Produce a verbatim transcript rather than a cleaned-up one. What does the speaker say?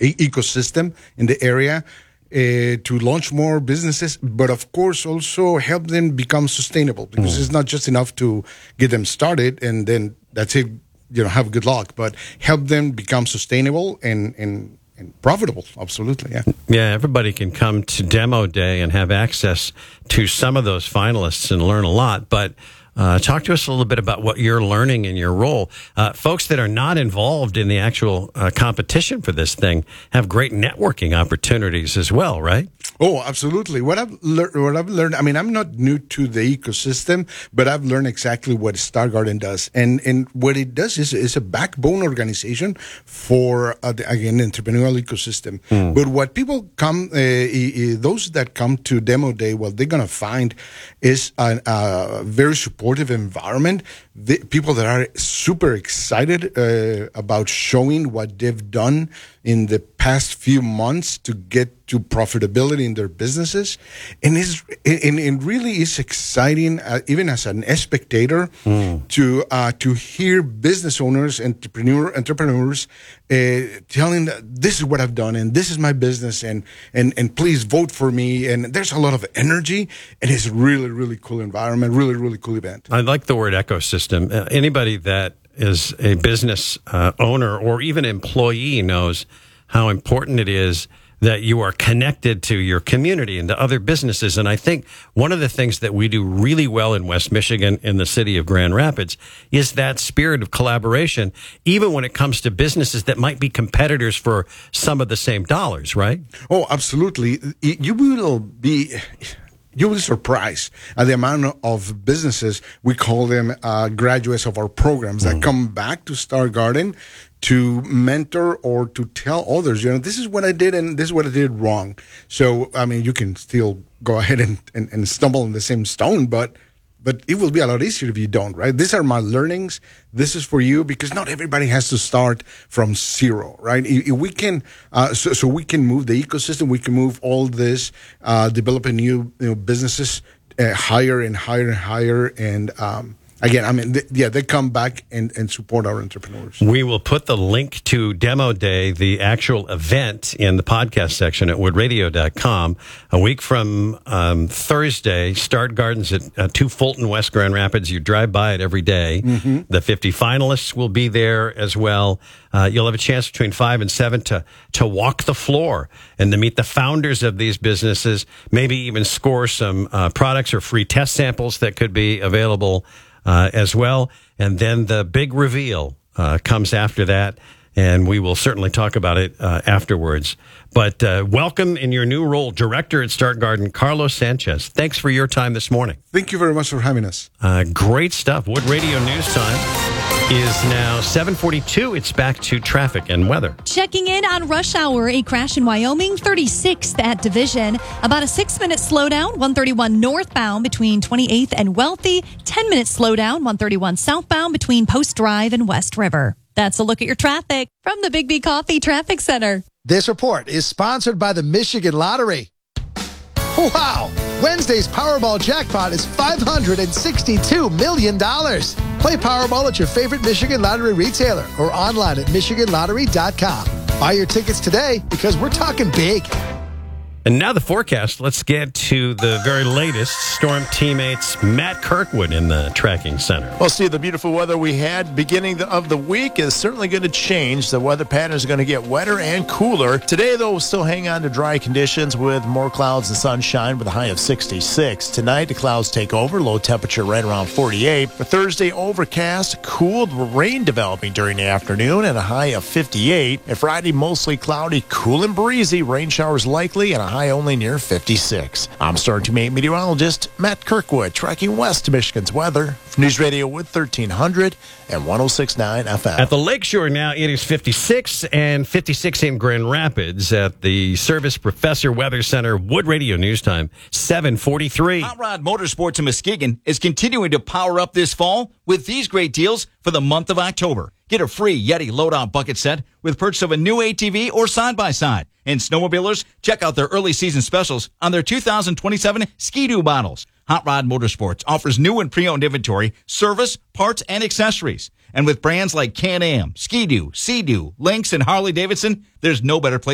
e- ecosystem in the area. Uh, to launch more businesses, but of course also help them become sustainable, because mm. it's not just enough to get them started and then that's it, you know, have good luck, but help them become sustainable and, and, and profitable. Absolutely, yeah. Yeah, everybody can come to Demo Day and have access to some of those finalists and learn a lot, but Uh, talk to us a little bit about what you're learning in your role. Uh, folks that are not involved in the actual uh, competition for this thing have great networking opportunities as well, right? Oh, absolutely. What I've learned, what I've learned, I mean, I'm not new to the ecosystem, but I've learned exactly what Star Garden does. And, and what it does is, is a backbone organization for, uh, the, again, the entrepreneurial ecosystem. Mm. But what people come, uh, uh, those that come to Demo Day, what they're going to find is a, a very supportive environment. The, people that are super excited uh, about showing what they've done in the past few months to get to profitability in their businesses. And it's, and it really is exciting, uh, even as an spectator, mm. to uh, to hear business owners, entrepreneur, entrepreneurs uh, telling that this is what I've done and this is my business and, and, and please vote for me. And there's a lot of energy, and it's a really, really cool environment, really, really cool event. I like the word ecosystem. Uh, anybody that is a business uh, owner or even employee knows how important it is that you are connected to your community and to other businesses. And I think one of the things that we do really well in West Michigan, in the city of Grand Rapids, is that spirit of collaboration, even when it comes to businesses that might be competitors for some of the same dollars, right? Oh, absolutely. You will be... You will be surprised at the amount of businesses, we call them uh, graduates of our programs, that mm. come back to Star Garden to mentor or to tell others, you know, this is what I did and this is what I did wrong. So, I mean, you can still go ahead and, and, and stumble on the same stone, but but it will be a lot easier if you don't, right? These are my learnings. This is for you, because not everybody has to start from zero, right? If, if we can, uh, so, so we can move the ecosystem, we can move all this, uh, developing new, you know, businesses uh, higher and higher and higher. And um, again, I mean, th- yeah, they come back and, and support our entrepreneurs. We will put the link to Demo Day, the actual event, in the podcast section at wood radio dot com. A week from um, Thursday, Start Gardens at uh, two Fulton, West Grand Rapids. You drive by it every day. Mm-hmm. The fifty finalists will be there as well. Uh, you'll have a chance between five and seven to, to walk the floor and to meet the founders of these businesses, maybe even score some uh, products or free test samples that could be available Uh, as well. And then the big reveal uh, comes after that, and we will certainly talk about it uh, afterwards. But uh, welcome in your new role, Director at Start Garden, Carlos Sanchez. Thanks for your time this morning. Thank you very much for having us. Uh, great stuff. Wood Radio News Time is now seven forty-two. It's back to traffic and weather. Checking in on rush hour, a crash in Wyoming, thirty-sixth at Division. About a six-minute slowdown, one thirty-one northbound between twenty-eighth and Wealthy. ten-minute slowdown, one thirty-one southbound between Post Drive and West River. That's a look at your traffic from the Big B Coffee Traffic Center. This report is sponsored by the Michigan Lottery. Wow! Wednesday's Powerball jackpot is five hundred sixty-two million dollars. Play Powerball at your favorite Michigan Lottery retailer or online at michigan lottery dot com. Buy your tickets today, because we're talking big. And now the forecast. Let's get to the very latest. Storm teammates Matt Kirkwood in the tracking center. Well, Steve, the beautiful weather we had beginning of the week is certainly going to change. The weather patterns are going to get wetter and cooler. Today, though, we'll still hang on to dry conditions with more clouds and sunshine with a high of sixty-six. Tonight, the clouds take over. Low temperature right around forty-eight. For Thursday, overcast, cooled, rain developing during the afternoon and a high of fifty-eight. And Friday, mostly cloudy, cool and breezy. Rain showers likely and a high only near fifty-six. I'm Star teammate meteorologist Matt Kirkwood, tracking West Michigan's weather for News Radio Wood thirteen hundred and one oh six point nine F M. At the Lakeshore now, it is fifty-six and fifty-six in Grand Rapids at the Service Professor Weather Center. Wood Radio News Time, seven forty-three. Hot Rod Motorsports in Muskegon is continuing to power up this fall with these great deals for the month of October. Get a free Yeti loadout bucket set with purchase of a new A T V or side-by-side. And snowmobilers, check out their early season specials on their two thousand twenty-seven Ski-Doo models. Hot Rod Motorsports offers new and pre-owned inventory, service, parts, and accessories. And with brands like Can-Am, Ski-Doo, Sea-Doo, Lynx, and Harley-Davidson, there's no better place